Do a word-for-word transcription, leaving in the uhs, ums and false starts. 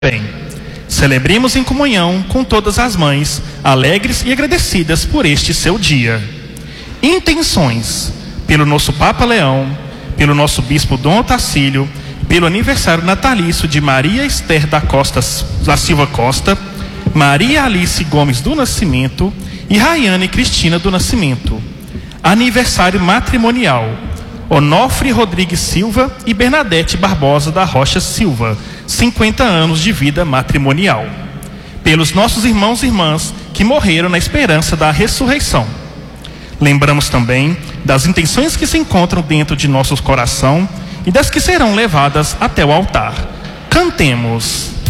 Bem, celebremos em comunhão com todas as mães, alegres e agradecidas por este seu dia. Intenções: pelo nosso Papa Leão, pelo nosso Bispo Dom Otacílio, pelo aniversário natalício de Maria Esther da Costa da Silva Costa, Maria Alice Gomes do Nascimento e Rayane Cristina do Nascimento. Aniversário matrimonial: Onofre Rodrigues Silva e Bernadette Barbosa da Rocha Silva, cinquenta anos de vida matrimonial. Pelos nossos irmãos e irmãs que morreram na esperança da ressurreição. Lembramos também das intenções que se encontram dentro de nosso coração e das que serão levadas até o altar. Cantemos.